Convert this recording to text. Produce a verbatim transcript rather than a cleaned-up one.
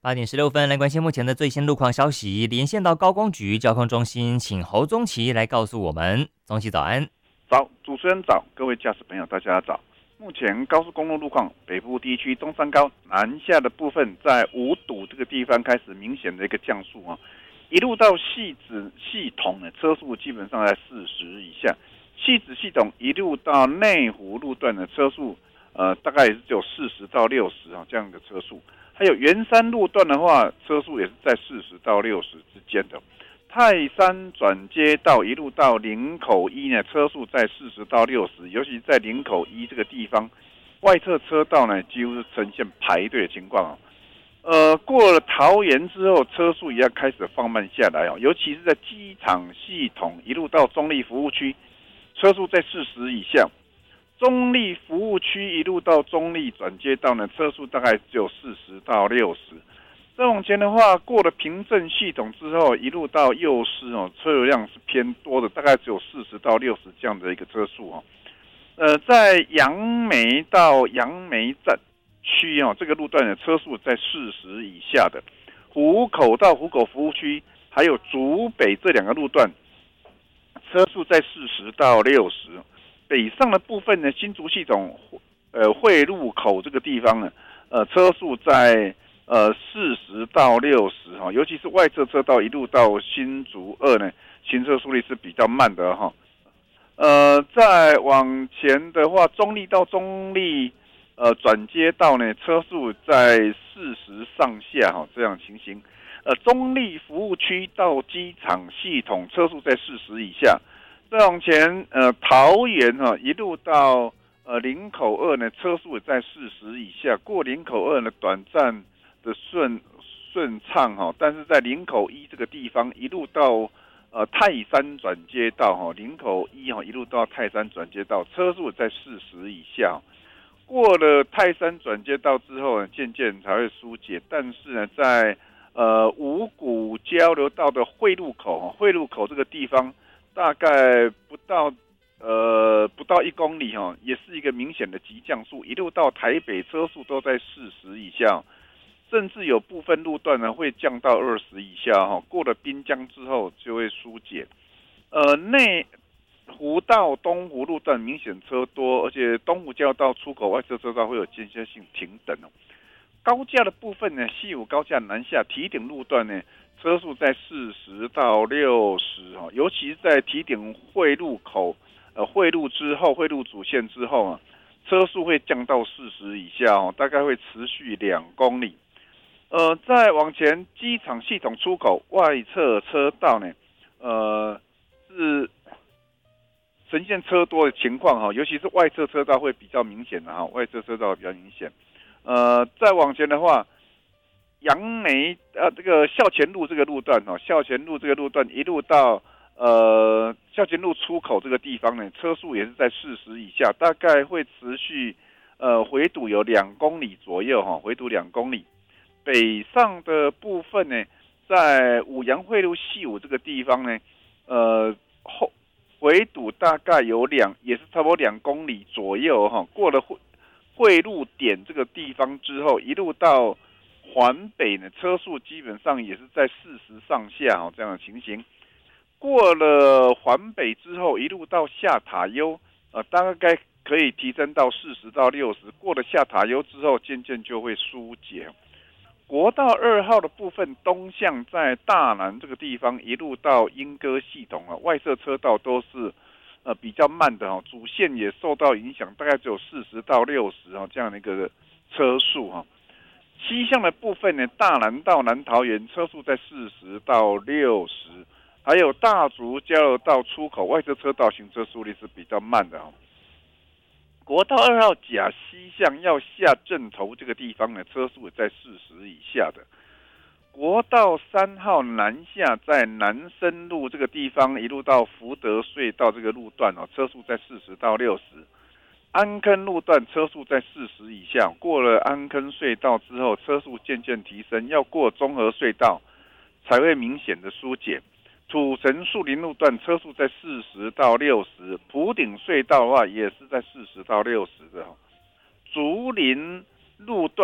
八点十六分，来关心目前的最新路况消息。连线到高工局交通中心，请侯宗奇来告诉我们。宗奇早安。 早，主持人早，各位驾驶朋友大家早。目前高速公路路况，北部地区东山高南下的部分，在五堵这个地方开始明显的一个降速啊，一路到汐止系统呢，车速基本上在四十以下。汐止系统一路到内湖路段的车速，呃，大概也是只有四十到六十啊这样的车速。还有圆山路段的话，车速也是在四十到六十之间的。泰山转接道一路到林口一呢，车速在四十到六十，尤其在林口一这个地方，外侧车道呢几乎是呈现排队的情况啊。呃，过了桃园之后，车速也要开始放慢下来哦，尤其是在机场系统一路到中立服务区，车速在四十以下。中立服务区一路到中立转接道呢，车速大概只有四十到六十。再往前的话，过了平镇系统之后，一路到右师哦，车流量是偏多的，大概只有四十到六十这样的一个车速哦。呃，在杨梅到杨梅站区哦，这个路段的车速在四十以下的。湖口到湖口服务区，还有竹北这两个路段，车速在四十到六十。北上的部分呢，新竹系统呃汇入口这个地方呢，呃车速在呃四十到六十哈，尤其是外侧车道一路到新竹二呢，行车速率是比较慢的哈。呃，再往前的话，中立到中立呃转接道呢，车速在四十上下哈，这样情形。呃，中立服务区到机场系统车速在四十以下。再往前，呃，桃园哈、啊、一路到呃林口二呢，车速也在四十以下。过林口二呢，短暂的顺顺畅哈，但是在林口一这个地方，一路到呃泰山转接道哈，林口一哈一路到泰山转接道，车速在四十以下。过了泰山转接道之后呢，渐渐才会疏解，但是呢，在呃五股交流道的汇入口，汇入口这个地方。大概不到呃不到一公里哈，也是一个明显的急降速，一路到台北车速都在四十以下，甚至有部分路段呢会降到二十以下哈。过了滨江之后就会疏解。呃，内湖到东湖路段明显车多，而且东湖交流道出口外侧车道会有间歇性停等哦。高架的部分呢，西武高架南下提顶路段呢。车速在四十到六十哈，尤其是在提顶汇入口，呃，汇入之后，汇入主线之后啊，车速会降到四十以下哦，大概会持续两公里。呃，再往前，机场系统出口外侧车道呢，呃，是呈现车多的情况哈，尤其是外侧车道会比较明显的哈，外侧车道比较明显。呃，再往前的话。杨梅呃，这个孝前路这个路段哦，孝前路这个路段一路到呃孝前路出口这个地方呢，车速也是在四十以下，大概会持续呃回堵有两公里左右哈，回堵两公里。北上的部分呢，在五杨汇路西武这个地方呢，呃后回堵大概有两，也是差不多两公里左右哈。过了汇汇入点这个地方之后，一路到。环北呢，车速基本上也是在四十上下哦，这样的情形。过了环北之后，一路到下塔悠，呃，大概可以提升到四十到六十。过了下塔悠之后，渐渐就会疏解。国道二号的部分东向在大南这个地方，一路到莺歌系统啊，外侧车道都是呃比较慢的哦，主线也受到影响，大概只有四十到六十哦这样的一个车速哈。西向的部分呢，大南到南桃园车速在四十到六十，还有大竹交流道出口外侧车道行车速率是比较慢的哦。国道二号甲西向要下镇头这个地方呢，车速在四十以下的。国道三号南下在南深路这个地方，一路到福德隧道这个路段哦，车速在四十到六十。安坑路段车速在四十以下，过了安坑隧道之后，车速渐渐提升，要过中和隧道才会明显的疏解。土城树林路段车速在四十到六十，埔顶隧道的话也是在四十到六十的。竹林路段